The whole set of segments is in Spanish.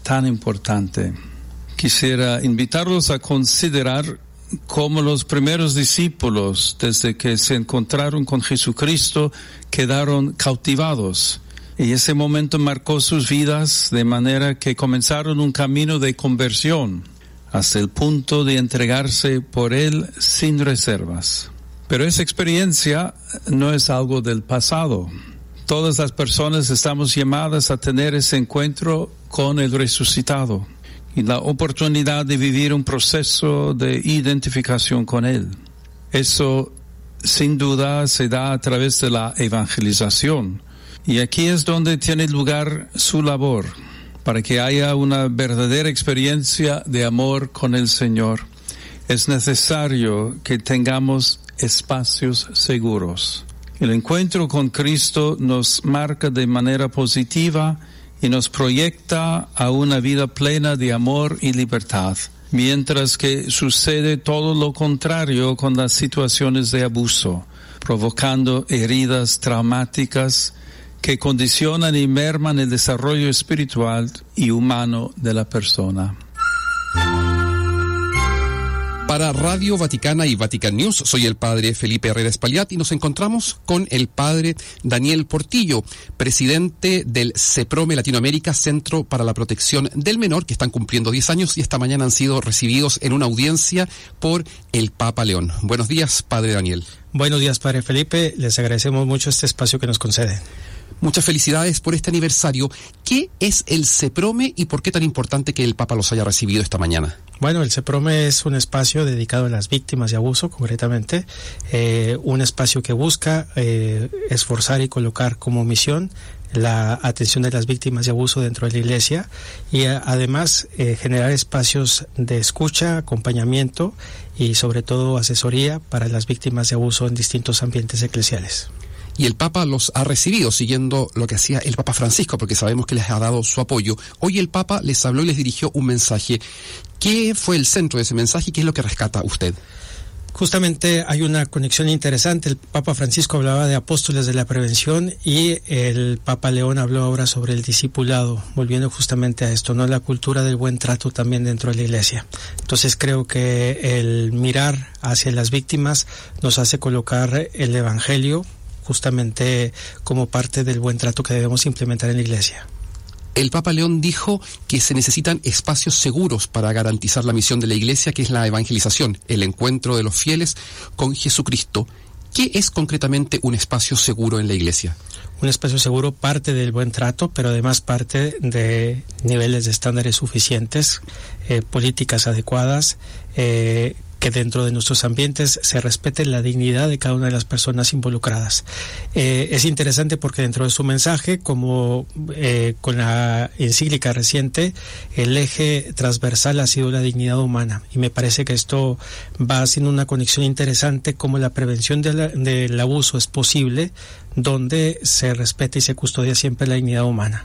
tan importante. Quisiera invitarlos a considerar cómo los primeros discípulos, desde que se encontraron con Jesucristo, quedaron cautivados. Y ese momento marcó sus vidas de manera que comenzaron un camino de conversión hasta el punto de entregarse por Él sin reservas. Pero esa experiencia no es algo del pasado. Todas las personas estamos llamadas a tener ese encuentro con el resucitado y la oportunidad de vivir un proceso de identificación con Él. Eso, sin duda, se da a través de la evangelización. Y aquí es donde tiene lugar su labor, para que haya una verdadera experiencia de amor con el Señor. Es necesario que tengamos espacios seguros. El encuentro con Cristo nos marca de manera positiva y nos proyecta a una vida plena de amor y libertad, mientras que sucede todo lo contrario con las situaciones de abuso, provocando heridas traumáticas que condicionan y merman el desarrollo espiritual y humano de la persona. Para Radio Vaticana y Vatican News, soy el padre Felipe Herrera Espaillat y nos encontramos con el padre Daniel Portillo, presidente del CEPROME Latinoamérica, Centro para la Protección del Menor, que están cumpliendo 10 años y esta mañana han sido recibidos en una audiencia por el Papa León. Buenos días, padre Daniel. Buenos días, padre Felipe. Les agradecemos mucho este espacio que nos conceden. Muchas felicidades por este aniversario. ¿Qué es el CEPROME y por qué tan importante que el Papa los haya recibido esta mañana? Bueno, el CEPROME es un espacio dedicado a las víctimas de abuso, concretamente, un espacio que busca esforzar y colocar como misión la atención de las víctimas de abuso dentro de la Iglesia y además generar espacios de escucha, acompañamiento y sobre todo asesoría para las víctimas de abuso en distintos ambientes eclesiales. Y el Papa los ha recibido siguiendo lo que hacía el Papa Francisco, porque sabemos que les ha dado su apoyo. Hoy el Papa les habló y les dirigió un mensaje. ¿Qué fue el centro de ese mensaje y qué es lo que rescata usted? Justamente hay una conexión interesante. El Papa Francisco hablaba de apóstoles de la prevención y el Papa León habló ahora sobre el discipulado, volviendo justamente a esto, ¿no? La cultura del buen trato también dentro de la Iglesia. Entonces creo que el mirar hacia las víctimas nos hace colocar el Evangelio justamente como parte del buen trato que debemos implementar en la Iglesia. El Papa León dijo que se necesitan espacios seguros para garantizar la misión de la Iglesia, que es la evangelización, el encuentro de los fieles con Jesucristo. ¿Qué es concretamente un espacio seguro en la Iglesia? Un espacio seguro parte del buen trato, pero además parte de niveles de estándares suficientes, políticas adecuadas, que dentro de nuestros ambientes se respete la dignidad de cada una de las personas involucradas. Es interesante porque dentro de su mensaje, como con la encíclica reciente, el eje transversal ha sido la dignidad humana, y me parece que esto va haciendo una conexión interesante, como la prevención del abuso es posible, donde se respeta y se custodia siempre la dignidad humana.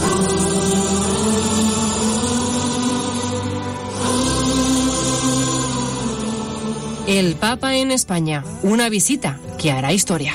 El Papa en España, una visita que hará historia.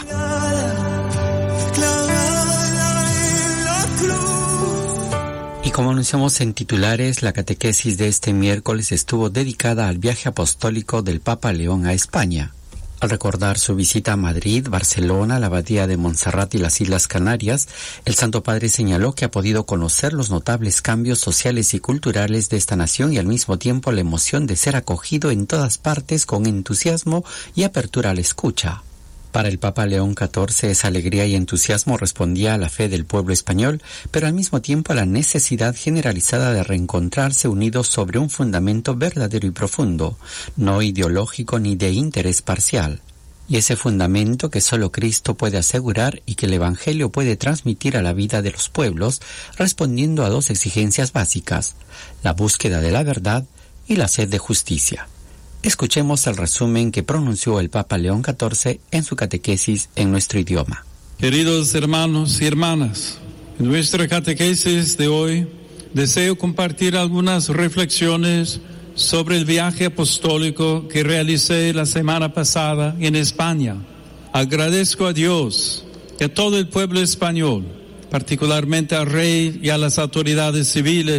Y como anunciamos en titulares, la catequesis de este miércoles estuvo dedicada al viaje apostólico del Papa León a España. Al recordar su visita a Madrid, Barcelona, la Abadía de Montserrat y las Islas Canarias, el Santo Padre señaló que ha podido conocer los notables cambios sociales y culturales de esta nación y al mismo tiempo la emoción de ser acogido en todas partes con entusiasmo y apertura a la escucha. Para el Papa León XIV esa alegría y entusiasmo respondía a la fe del pueblo español, pero al mismo tiempo a la necesidad generalizada de reencontrarse unidos sobre un fundamento verdadero y profundo, no ideológico ni de interés parcial. Y ese fundamento que solo Cristo puede asegurar y que el Evangelio puede transmitir a la vida de los pueblos, respondiendo a dos exigencias básicas: la búsqueda de la verdad y la sed de justicia. Escuchemos el resumen que pronunció el Papa León XIV en su catequesis en nuestro idioma. Queridos hermanos y hermanas, en nuestra catequesis de hoy deseo compartir algunas reflexiones sobre el viaje apostólico que realicé la semana pasada en España. Agradezco a Dios y a todo el pueblo español, particularmente al rey y a las autoridades civiles,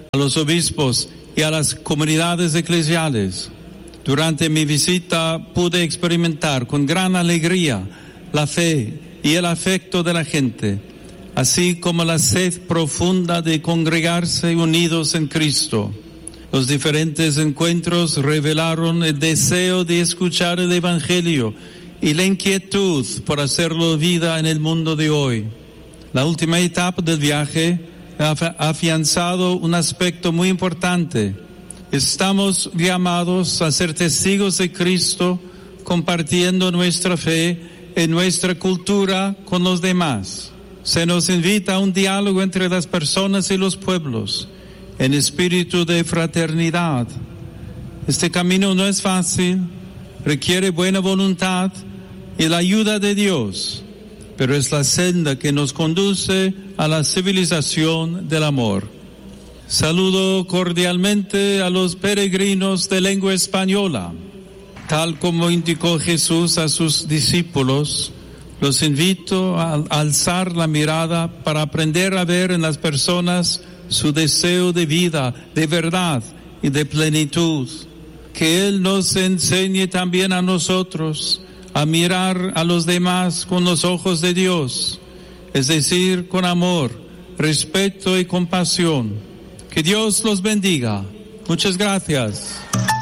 a los obispos y a las comunidades eclesiales. Durante mi visita pude experimentar con gran alegría la fe y el afecto de la gente, así como la sed profunda de congregarse unidos en Cristo. Los diferentes encuentros revelaron el deseo de escuchar el Evangelio y la inquietud por hacerlo vida en el mundo de hoy. La última etapa del viaje ha afianzado un aspecto muy importante. Estamos llamados a ser testigos de Cristo, compartiendo nuestra fe en nuestra cultura con los demás. Se nos invita a un diálogo entre las personas y los pueblos, en espíritu de fraternidad. Este camino no es fácil, requiere buena voluntad y la ayuda de Dios, pero es la senda que nos conduce a la civilización del amor. Saludo cordialmente a los peregrinos de lengua española. Tal como indicó Jesús a sus discípulos, los invito a alzar la mirada para aprender a ver en las personas su deseo de vida, de verdad y de plenitud. Que Él nos enseñe también a nosotros a mirar a los demás con los ojos de Dios, es decir, con amor, respeto y compasión. Que Dios los bendiga. Muchas gracias.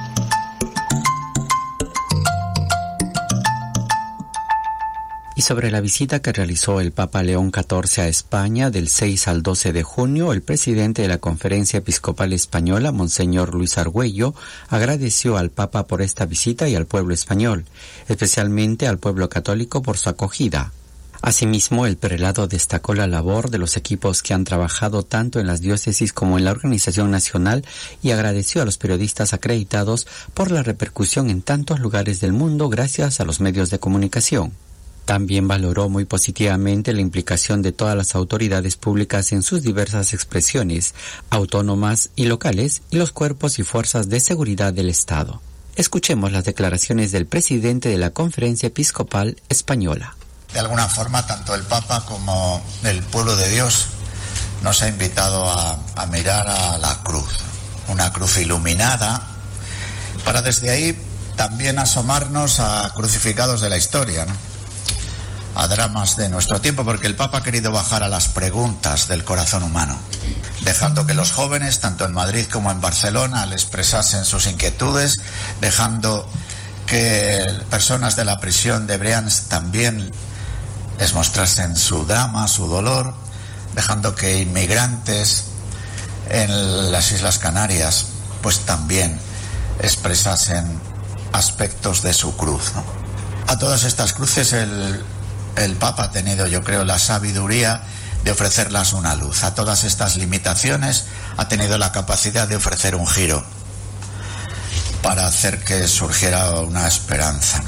Y sobre la visita que realizó el Papa León XIV a España del 6 al 12 de junio, el presidente de la Conferencia Episcopal Española, Monseñor Luis Argüello, agradeció al Papa por esta visita y al pueblo español, especialmente al pueblo católico por su acogida. Asimismo, el prelado destacó la labor de los equipos que han trabajado tanto en las diócesis como en la organización nacional y agradeció a los periodistas acreditados por la repercusión en tantos lugares del mundo gracias a los medios de comunicación. También valoró muy positivamente la implicación de todas las autoridades públicas en sus diversas expresiones, autónomas y locales, y los cuerpos y fuerzas de seguridad del Estado. Escuchemos las declaraciones del presidente de la Conferencia Episcopal Española. De alguna forma, tanto el Papa como el pueblo de Dios nos ha invitado a mirar a la cruz, una cruz iluminada, para desde ahí también asomarnos a crucificados de la historia, ¿no? A dramas de nuestro tiempo, porque el Papa ha querido bajar a las preguntas del corazón humano, dejando que los jóvenes, tanto en Madrid como en Barcelona, le expresasen sus inquietudes, dejando que personas de la prisión de Brians también les mostrasen su drama, su dolor, dejando que inmigrantes en las Islas Canarias pues también expresasen aspectos de su cruz, ¿no? A todas estas cruces el Papa ha tenido, yo creo, la sabiduría de ofrecerlas una luz. A todas estas limitaciones ha tenido la capacidad de ofrecer un giro para hacer que surgiera una esperanza.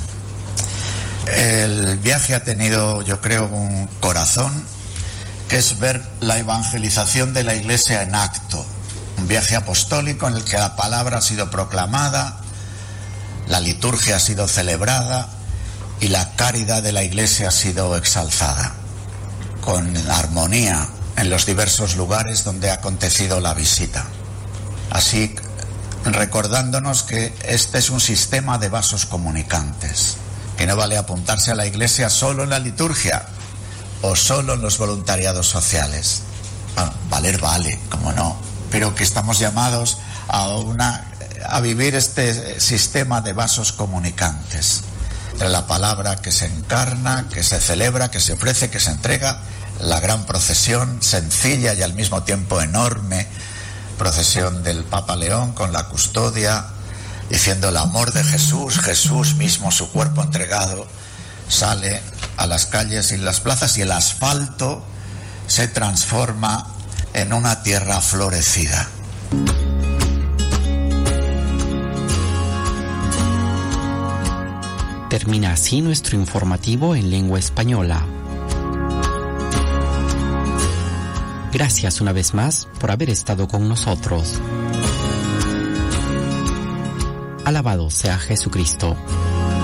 El viaje ha tenido, yo creo, un corazón, que es ver la evangelización de la Iglesia en acto. Un viaje apostólico en el que la palabra ha sido proclamada, la liturgia ha sido celebrada y la caridad de la Iglesia ha sido exaltada, con armonía en los diversos lugares donde ha acontecido la visita. Así, recordándonos que este es un sistema de vasos comunicantes, que no vale apuntarse a la Iglesia solo en la liturgia o solo en los voluntariados sociales. Bueno, valer vale, como no, pero que estamos llamados a vivir este sistema de vasos comunicantes, entre la palabra que se encarna, que se celebra, que se ofrece, que se entrega, la gran procesión sencilla y al mismo tiempo enorme, procesión del Papa León con la custodia, diciendo el amor de Jesús, Jesús mismo, su cuerpo entregado, sale a las calles y las plazas y el asfalto se transforma en una tierra florecida. Termina así nuestro informativo en lengua española. Gracias una vez más por haber estado con nosotros. Alabado sea Jesucristo.